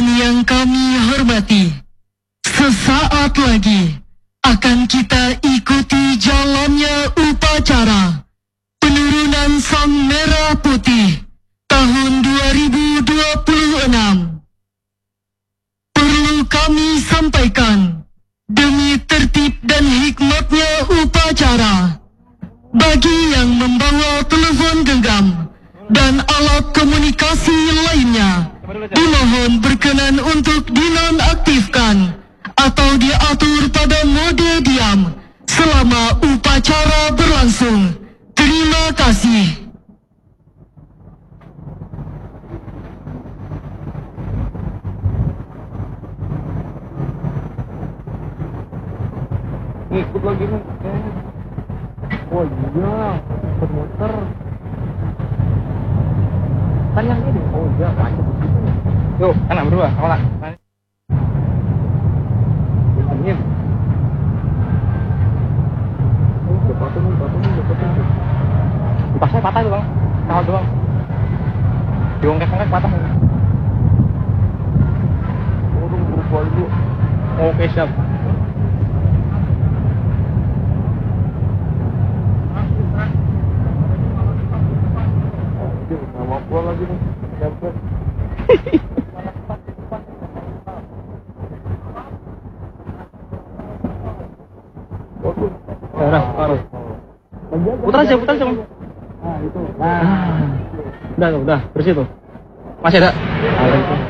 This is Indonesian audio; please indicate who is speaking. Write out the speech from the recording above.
Speaker 1: yang kami hormati, sesaat lagi akan kita ikuti jalannya upacara penurunan Sang Merah Putih tahun 2026. Perlu kami sampaikan, demi tertib dan hikmatnya upacara, bagi yang membawa telepon genggam dan alat komunikasi lainnya, dimohon berkenan untuk dinonaktifkan atau diatur pada mode diam selama upacara berlangsung. Terima kasih.
Speaker 2: Ngikut lagi nih. Oh iya, muter-muter. Kan yang ini. Oh iya, lanjut begitu. Yuk, kanan berdua, awal. Ini. Potong. Dipasnya patah tuh, Bang. Kawal doang. Diongkek-ongkek patah. Berubah dulu. Oke, siap. Gua lagi nih, dapat. Putar aja. Nah, itu. Nah. Udah, bersih tuh. Masih ada.